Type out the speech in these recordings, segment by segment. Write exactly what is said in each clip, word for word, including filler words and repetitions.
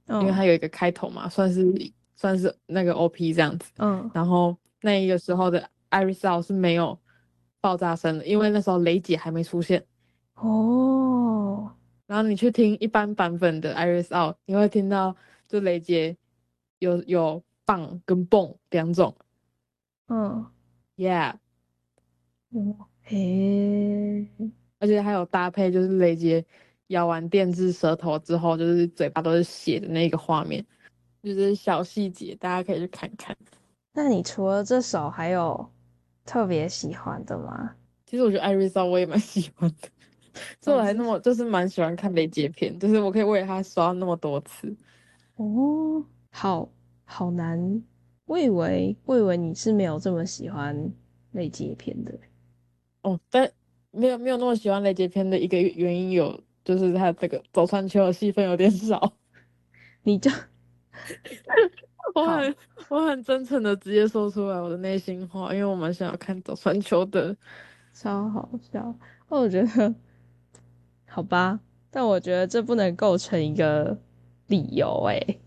因为嗯它有一个开头嘛，算是算是那个 O P 这样子。 嗯， 然后那一个时候的 Iris Out 是没有爆炸声的，因为那时候雷姐还没出现。 哦， 然后你去听一般版本的 Iris Out，你会听到就雷杰有有棒跟蹦两种嗯， ，Yeah， 哦，嘿， 而且还有搭配就是雷杰咬完电治舌头之后，就是嘴巴都是血的那个画面，就是小细节，大家可以去看看。 那你除了这首还有特别喜欢的吗？ 其实我觉得 Iris Out 我也蛮喜欢的，所以哦， 我还是那么就是蛮喜欢看雷杰片，就是我可以为他刷那么多次。 哦，好好难。我以为我以为你是没有这么喜欢类接片的， 哦，但没有没有那么喜欢雷杰片的一个原因有，就是他这个走川秋的戏份有点少。 你就我好很我很真诚的直接说出来我的内心话，因为我蛮想要看走川秋的。 超好笑。我觉得好吧，但我觉得这不能构成一个理由诶。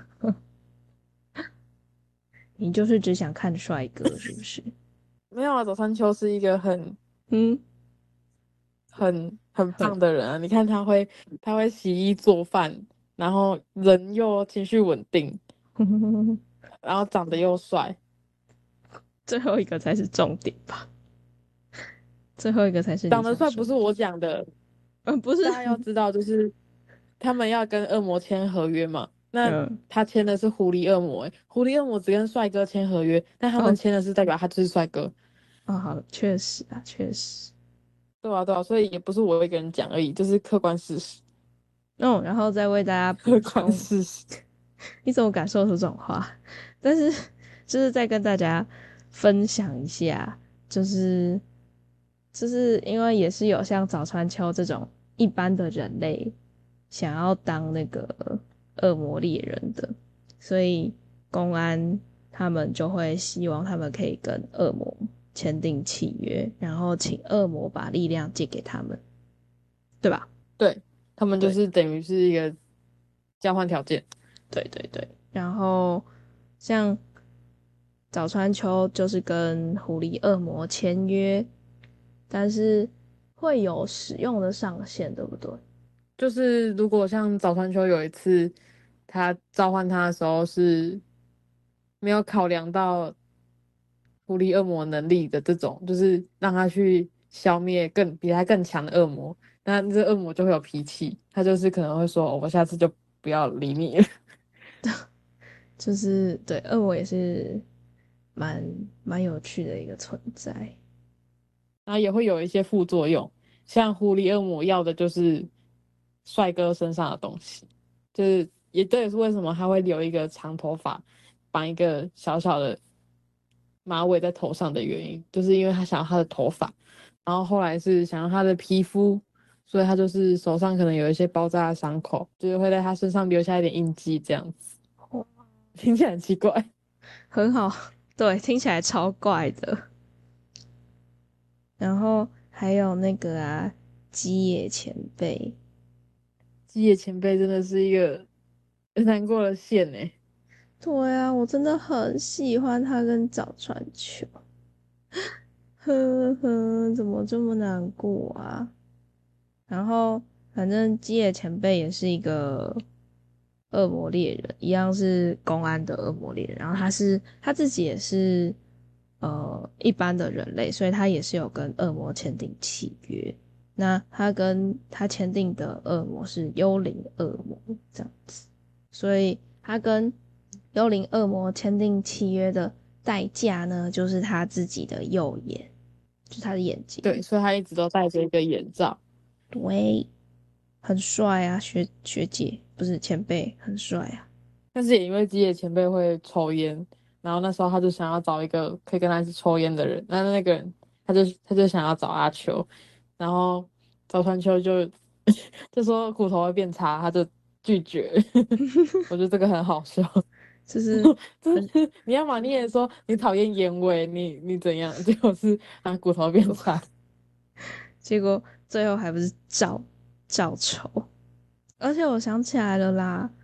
你就是只想看帅哥是不是？ 没有啊，走川秋是一个很嗯， 很很很棒的人啊！你看他会他会洗衣做饭，然后人又情绪稳定，然后长得又帅。 最后一个才是重点吧？最后一个才是你长得想说的。 帅不是我讲的， 嗯，不是， 大家要知道，就是他们要跟恶魔签合约嘛。那嗯， 他签的是狐狸恶魔、欸，狐狸恶魔只跟帅哥签合约，但他们哦， 签的是代表他就是帅哥。 哦，好，确实啊，确实。 对啊，对啊，所以也不是我一个人讲而已，这是客观事实。 嗯，然后再为大家补客观充， 事实。 你怎么敢说出这种话？但是就是再跟大家分享一下，就是就是因为也是有像早川秋这种一般的人类想要当那个恶魔猎人的，所以公安他们就会希望他们可以跟恶魔签订契约，然后请恶魔把力量借给他们，对吧？ 对，他们就对。 是等于是一个交换条件。 对对对，然后像早川秋就是跟狐狸恶魔签约，但是会有使用的上限，对不对？ 就是如果像早川秋有一次他召唤他的时候是没有考量到狐狸恶魔能力的这种，就是让他去消灭更比他更强的恶魔，那这恶魔就会有脾气，他就是可能会说，哦我下次就不要理你了。 就是对恶魔也是蛮蛮有趣的一个存在。 然后也会有一些副作用，像狐狸恶魔要的就是帅哥身上的东西，就是也这也是为什么他会留一个长头发，绑一个小小的马尾在头上的原因，就是因为他想要他的头发，然后后来是想要他的皮肤，所以他就是手上可能有一些包扎的伤口，就是会在他身上留下一点印记，这样子。听起来很奇怪。 很好，对，听起来超怪的。然后还有那个啊，基野前辈， 基野前辈真的是一个很难过的线呢。 对啊，我真的很喜欢他跟早川秋，呵呵，怎么这么难过啊？然后反正基野前辈也是一个恶魔猎人，一样是公安的恶魔猎人。然后他是他自己也是呃一般的人类，所以他也是有跟恶魔签订契约。那他跟他签订的恶魔是幽灵恶魔这样子，所以他跟幽灵恶魔签订契约的代价呢，就是他自己的右眼，就是他的眼睛。 对，所以他一直都戴着一个眼罩。 对，很帅啊，学学姐不是前辈，很帅啊。 但是也因为基野前辈会抽烟，然后那时候他就想要找一个可以跟他一起抽烟的人，那那个人他就他就想要找阿秋，然后早川秋就就说骨头会变差，他就拒绝。我觉得这个很好笑。 就是很， 就是你要嘛你也说你讨厌烟味，你你怎样，结果是啊骨头变差。 结果最后还不是照照抽。而且我想起来了啦，